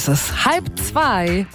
Es ist 1:30.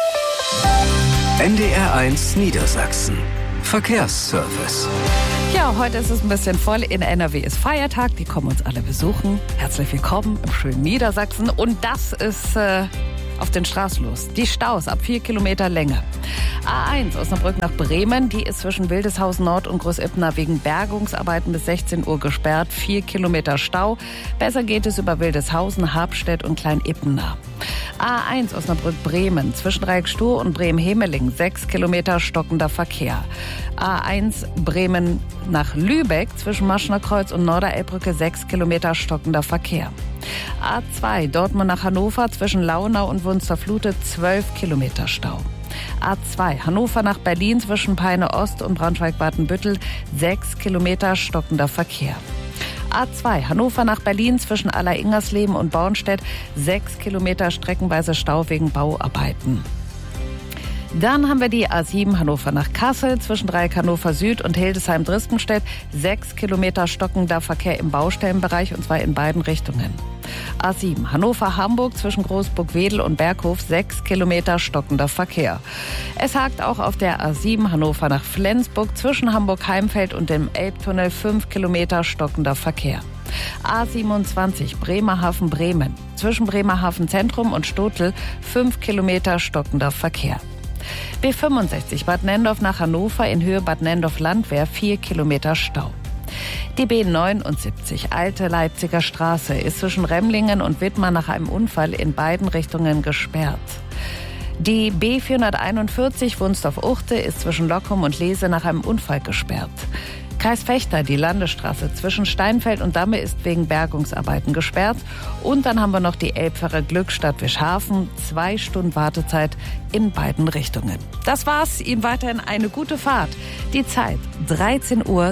NDR1 Niedersachsen. Verkehrsservice. Ja, heute ist es ein bisschen voll. In NRW ist Feiertag. Die kommen uns alle besuchen. Herzlich willkommen im schönen Niedersachsen. Und das ist auf den Straßen los. Die Staus ab 4 Kilometer Länge. A1 Osnabrück nach Bremen, die ist zwischen Wildeshausen Nord und Großippener wegen Bergungsarbeiten bis 16 Uhr gesperrt. 4 Kilometer Stau. Besser geht es über Wildeshausen, Habstedt und Klein-Ippener. A1 Osnabrück-Bremen zwischen Dreieckstuhr und Bremen-Hemeling 6 Kilometer stockender Verkehr. A1 Bremen nach Lübeck zwischen Maschner Kreuz und Norderelbbrücke 6 Kilometer stockender Verkehr. A2 Dortmund nach Hannover zwischen Launau und Wunsterflute 12 Kilometer Stau. A2 Hannover nach Berlin zwischen Peine Ost und Braunschweig-Watenbüttel 6 Kilometer stockender Verkehr. A2 Hannover nach Berlin zwischen Aller-Ingersleben und Bornstedt 6 Kilometer streckenweise Stau wegen Bauarbeiten. Dann haben wir die A7 Hannover nach Kassel zwischen Dreieck Hannover Süd und Hildesheim-Drispenstedt 6 Kilometer stockender Verkehr im Baustellenbereich und zwar in beiden Richtungen. A7 Hannover-Hamburg zwischen Großburg-Wedel und Berghof 6 Kilometer stockender Verkehr. Es hakt auch auf der A7 Hannover nach Flensburg zwischen Hamburg-Heimfeld und dem Elbtunnel 5 Kilometer stockender Verkehr. A27 Bremerhaven-Bremen zwischen Bremerhaven Zentrum und Stotel 5 Kilometer stockender Verkehr. B65 Bad Nenndorf nach Hannover in Höhe Bad Nenndorf-Landwehr 4 Kilometer Stau. Die B79 Alte Leipziger Straße ist zwischen Remlingen und Wittmar nach einem Unfall in beiden Richtungen gesperrt. Die B441 Wunsdorf-Uchte ist zwischen Lockum und Lese nach einem Unfall gesperrt. Kreis Vechta, die Landesstraße zwischen Steinfeld und Damme ist wegen Bergungsarbeiten gesperrt. Und dann haben wir noch die Elbpfarre Glückstadt-Wischhafen. 2 Stunden Wartezeit in beiden Richtungen. Das war's. Ihnen weiterhin eine gute Fahrt. Die Zeit 13:32 Uhr.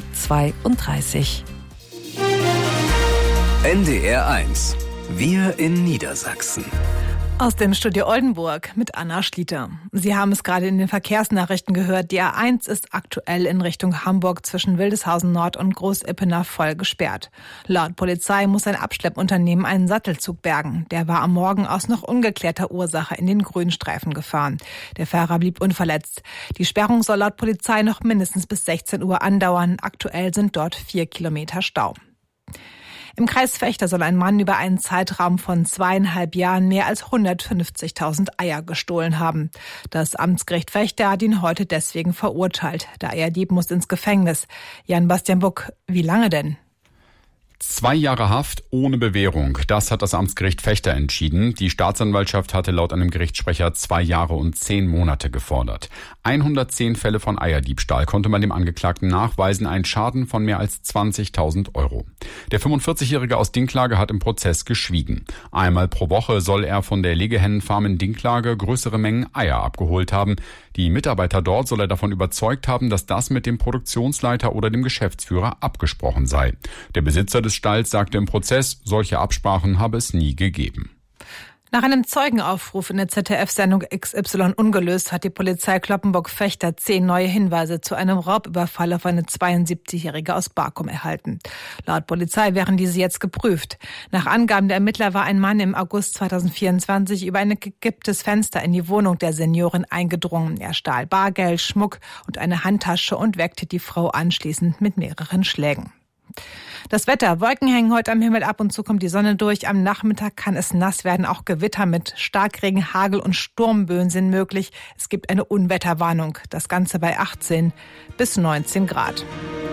NDR1. Wir in Niedersachsen. Aus dem Studio Oldenburg mit Anna Schlitter. Sie haben es gerade in den Verkehrsnachrichten gehört. Die A1 ist aktuell in Richtung Hamburg zwischen Wildeshausen Nord und Großippener voll gesperrt. Laut Polizei muss ein Abschleppunternehmen einen Sattelzug bergen. Der war am Morgen aus noch ungeklärter Ursache in den Grünstreifen gefahren. Der Fahrer blieb unverletzt. Die Sperrung soll laut Polizei noch mindestens bis 16 Uhr andauern. Aktuell sind dort 4 Kilometer Stau. Im Kreis Vechta soll ein Mann über einen Zeitraum von 2,5 Jahren mehr als 150.000 Eier gestohlen haben. Das Amtsgericht Vechta hat ihn heute deswegen verurteilt. Der Eierdieb muss ins Gefängnis. Jan-Bastian Buck, wie lange denn? 2 Jahre Haft ohne Bewährung. Das hat das Amtsgericht Vechta entschieden. Die Staatsanwaltschaft hatte laut einem Gerichtssprecher 2 Jahre und 10 Monate gefordert. 110 Fälle von Eierdiebstahl konnte man dem Angeklagten nachweisen, ein Schaden von mehr als 20.000 Euro. Der 45-Jährige aus Dinklage hat im Prozess geschwiegen. Einmal pro Woche soll er von der Legehennenfarm in Dinklage größere Mengen Eier abgeholt haben. Die Mitarbeiter dort soll er davon überzeugt haben, dass das mit dem Produktionsleiter oder dem Geschäftsführer abgesprochen sei. Der Besitzer des Stalls sagte im Prozess, solche Absprachen habe es nie gegeben. Nach einem Zeugenaufruf in der ZDF-Sendung XY ungelöst hat die Polizei Cloppenburg-Vechta 10 neue Hinweise zu einem Raubüberfall auf eine 72-Jährige aus Barkum erhalten. Laut Polizei wären diese jetzt geprüft. Nach Angaben der Ermittler war ein Mann im August 2024 über ein gekipptes Fenster in die Wohnung der Seniorin eingedrungen. Er stahl Bargeld, Schmuck und eine Handtasche und weckte die Frau anschließend mit mehreren Schlägen. Das Wetter. Wolken hängen heute am Himmel, ab und zu kommt die Sonne durch. Am Nachmittag kann es nass werden. Auch Gewitter mit Starkregen, Hagel und Sturmböen sind möglich. Es gibt eine Unwetterwarnung. Das Ganze bei 18 bis 19 Grad.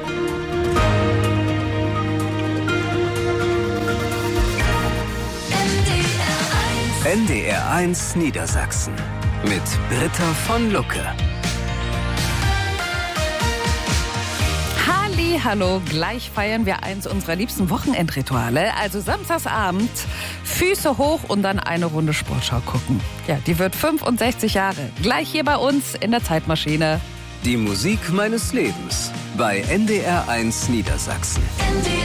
NDR1 Niedersachsen. Mit Britta von Lucke. Hallo, gleich feiern wir eins unserer liebsten Wochenendrituale. Also samstagsabend, Füße hoch und dann eine Runde Sportschau gucken. Ja, die wird 65 Jahre. Gleich hier bei uns in der Zeitmaschine. Die Musik meines Lebens bei NDR1 Niedersachsen.